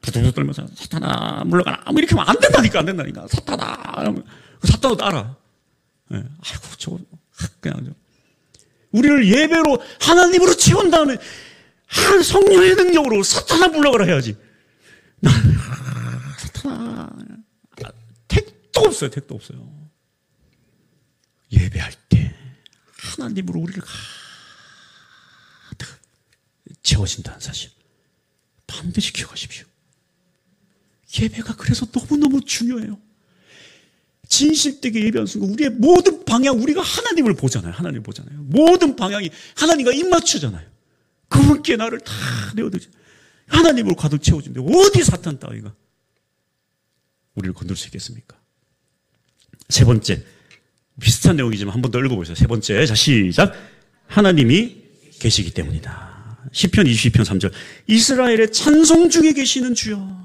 두두두 떨면서 사탄아 물러가라. 이렇게 하면 안 된다니까. 사탄아. 사탄도 따라. 네. 아이고, 저거, 그냥. 우리를 예배로, 하나님으로 채운 다음에, 성령의 능력으로 사탄아 물러가라 해야지. 사탄아. 택도 없어요. 예배할 때, 하나님으로 우리를 가득 채워진다는 사실. 반드시 기억하십시오. 예배가 그래서 너무너무 중요해요. 진실되게 예배하는 순간 우리의 모든 방향, 우리가 하나님을 보잖아요. 모든 방향이 하나님과 입맞추잖아요. 그분께 나를 다 내어드리죠. 하나님으로 가득 채워진데 어디 사탄 따위가 우리를 건들 수 있겠습니까? 세 번째, 비슷한 내용이지만 한 번 더 읽어보세요. 세 번째, 자 시작. 하나님이 계시기 때문이다. 시편 22편 3절. 이스라엘의 찬송 중에 계시는 주여.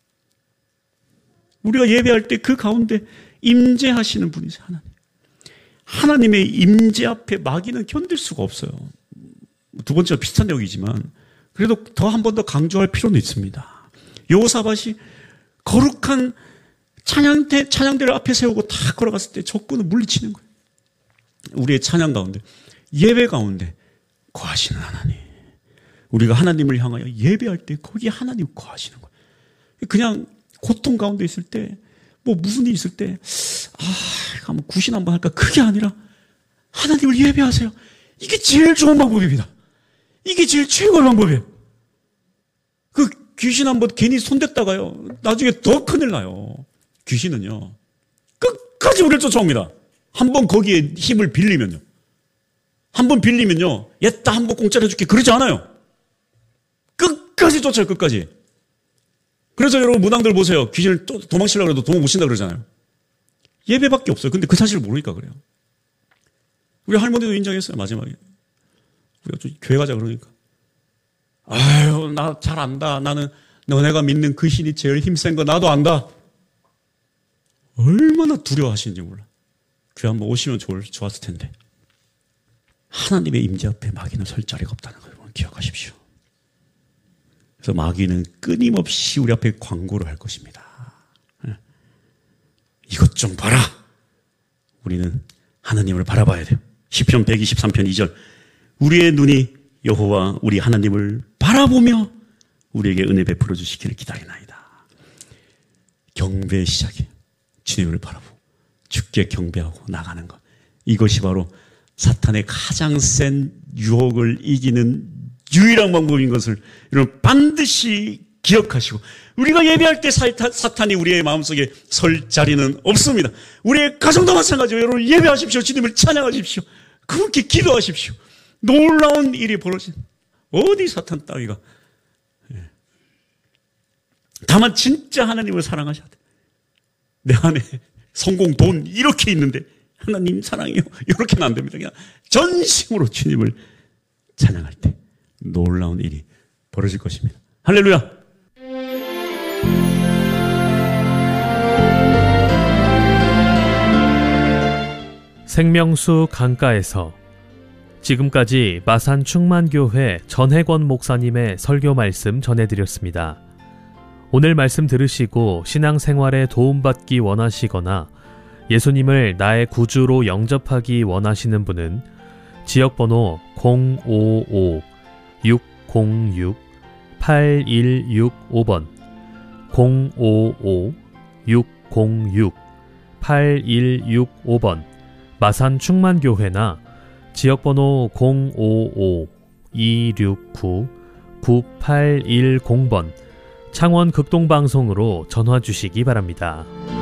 우리가 예배할 때 그 가운데 임재하시는 분이세요. 하나님의 임재 앞에 마귀는 견딜 수가 없어요. 두 번째와 비슷한 내용이지만 그래도 더 한 번 더 강조할 필요는 있습니다. 여호사밧이 거룩한 찬양대를 앞에 세우고 다 걸어갔을 때 적군을 물리치는 거예요. 우리의 찬양 가운데, 예배 가운데 거하시는 하나님. 우리가 하나님을 향하여 예배할 때 거기에 하나님 거하시는 거예요. 그냥 고통 가운데 있을 때, 뭐 무슨 일이 있을 때, 한번 구신 한번 할까? 그게 아니라 하나님을 예배하세요. 이게 제일 좋은 방법입니다. 이게 제일 최고의 방법이에요. 그 귀신 한번 괜히 손댔다가요, 나중에 더 큰일 나요. 귀신은요, 끝까지 우리를 쫓아옵니다. 한번 거기에 힘을 빌리면요. 한번 빌리면요, 얘따 한번 공짜로 해줄게. 그러지 않아요. 끝까지 쫓아요, 끝까지. 그래서 여러분 무당들 보세요. 귀신을 도망치려고 해도 도망 못 친다 그러잖아요. 예배밖에 없어요. 근데 그 사실을 모르니까 그래요. 우리 할머니도 인정했어요, 마지막에. 우리가 좀 교회 가자 그러니까. 아유, 나 잘 안다. 나는 너네가 믿는 그 신이 제일 힘센 거 나도 안다. 얼마나 두려워하시는지 몰라. 교회 한번 오시면 좋았을 텐데. 하나님의 임재 앞에 마귀는 설 자리가 없다는 걸 기억하십시오. 그래서 마귀는 끊임없이 우리 앞에 광고를 할 것입니다. 이것 좀 봐라. 우리는 하나님을 바라봐야 돼요. 시편 123편 2절. 우리의 눈이 여호와 우리 하나님을 바라보며 우리에게 은혜 베풀어 주시기를 기다리나이다. 경배의 시작이에요. 주님을 바라보고 주께 경배하고 나가는 것. 이것이 바로 사탄의 가장 센 유혹을 이기는 유일한 방법인 것을 여러분 반드시 기억하시고, 우리가 예배할 때 사탄이 우리의 마음속에 설 자리는 없습니다. 우리의 가정도 마찬가지예요. 여러분 예배하십시오. 주님을 찬양하십시오. 그분께 기도하십시오. 놀라운 일이 벌어진, 어디 사탄 따위가. 다만 진짜 하나님을 사랑하셔야 돼. 내 안에 성공, 돈 이렇게 있는데 하나님 사랑해요, 이렇게는 안 됩니다. 그냥 전심으로 주님을 찬양할 때 놀라운 일이 벌어질 것입니다. 할렐루야. 생명수 강가에서 지금까지 마산 충만교회 전혜권 목사님의 설교 말씀 전해드렸습니다. 오늘 말씀 들으시고 신앙생활에 도움받기 원하시거나 예수님을 나의 구주로 영접하기 원하시는 분은 지역번호 055-606-8165번 055-606-8165번 마산 충만교회나 지역번호 055-269-9810번 창원 극동방송으로 전화 주시기 바랍니다.